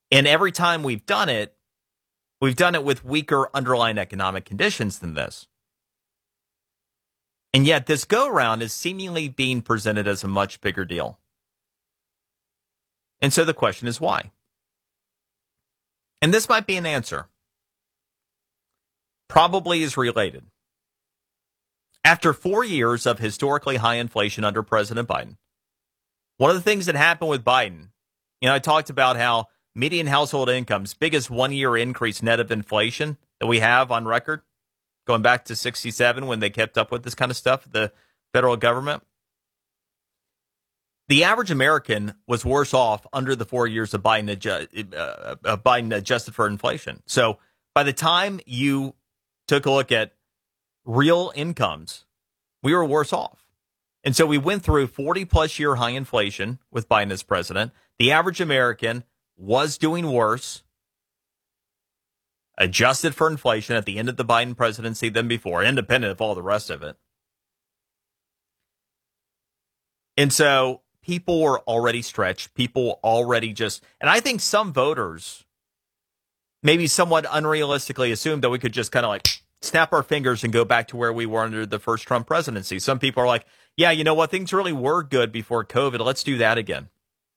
And every time we've done it with weaker underlying economic conditions than this. And yet this go-around is seemingly being presented as a much bigger deal. And so the question is why? And this might be an answer. Probably is related. After 4 years of historically high inflation under President Biden, one of the things that happened with Biden, I talked about how median household incomes, biggest 1 year increase net of inflation that we have on record, going back to 67 when they kept up with this kind of stuff, the federal government. The average American was worse off under the 4 years of Biden adjusted for inflation. So by the time you took a look at real incomes, we were worse off. And so we went through 40-plus year high inflation with Biden as president. The average American was doing worse, adjusted for inflation at the end of the Biden presidency than before, independent of all the rest of it. And so people were already stretched. People already and I think some voters maybe somewhat unrealistically assumed that we could just kind of snap our fingers and go back to where we were under the first Trump presidency. Some people are like, yeah, you know what? Things really were good before COVID. Let's do that again.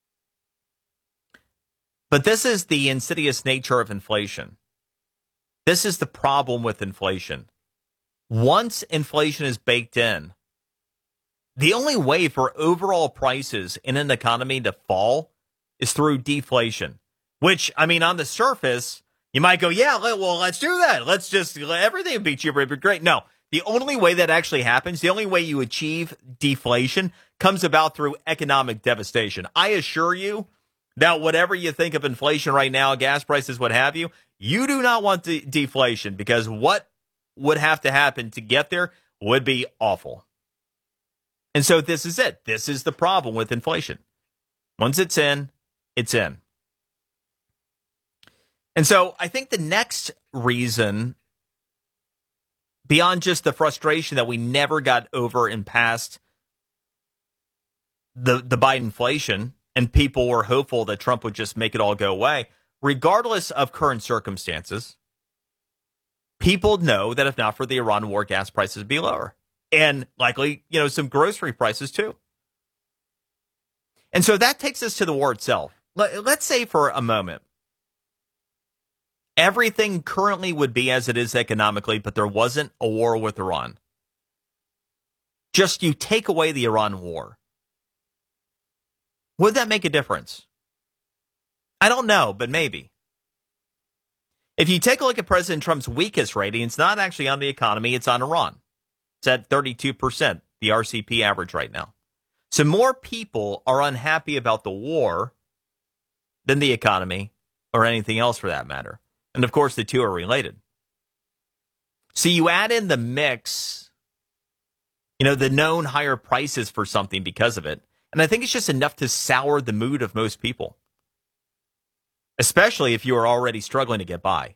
But this is the insidious nature of inflation. This is the problem with inflation. Once inflation is baked in, the only way for overall prices in an economy to fall is through deflation, which, on the surface, you might go, yeah, well, let's do that. Let's just let everything be cheaper. It'd be great. No, the only way that actually happens, the only way you achieve deflation comes about through economic devastation. I assure you that whatever you think of inflation right now, gas prices, what have you, you do not want deflation, because what would have to happen to get there would be awful. And so this is it. This is the problem with inflation. Once it's in, it's in. And so I think the next reason, beyond just the frustration that we never got over and past the Biden inflation, and people were hopeful that Trump would just make it all go away, regardless of current circumstances, people know that if not for the Iran war, gas prices would be lower. And likely, some grocery prices too. And so that takes us to the war itself. Let's say for a moment, everything currently would be as it is economically, but there wasn't a war with Iran. Just you take away the Iran war. Would that make a difference? I don't know, but maybe. If you take a look at President Trump's weakest rating, it's not actually on the economy, it's on Iran. It's at 32%, the RCP average right now. So more people are unhappy about the war than the economy or anything else for that matter. And of course, the two are related. So you add in the mix, the known higher prices for something because of it. And I think it's just enough to sour the mood of most people, especially if you are already struggling to get by.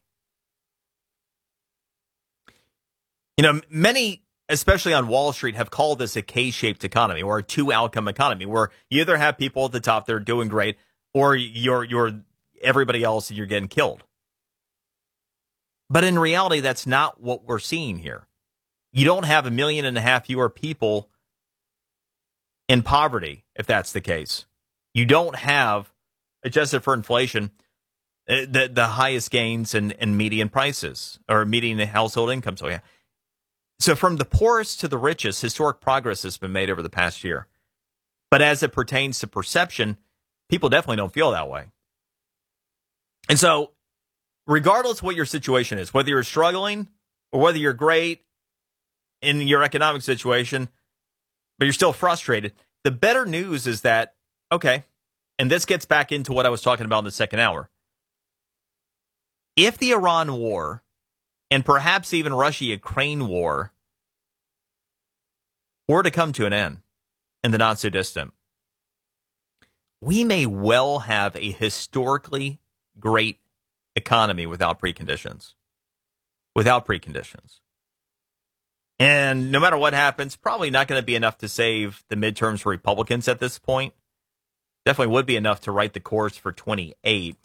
Many, especially on Wall Street, have called this a K-shaped economy or a two-outcome economy, where you either have people at the top that are doing great, or you're everybody else and you're getting killed. But in reality, that's not what we're seeing here. You don't have 1.5 million fewer people in poverty, if that's the case. You don't have, adjusted for inflation, the highest gains in median prices or median household income. So, yeah. So from the poorest to the richest, historic progress has been made over the past year. But as it pertains to perception, people definitely don't feel that way. And so, regardless of what your situation is, whether you're struggling or whether you're great in your economic situation, but you're still frustrated, the better news is that, okay, and this gets back into what I was talking about in the second hour. If the Iran war and perhaps even Russia-Ukraine war were to come to an end in the not so distant, we may well have a historically great economy without preconditions. Without preconditions. And no matter what happens, probably not going to be enough to save the midterms for Republicans at this point. Definitely would be enough to write the course for 28.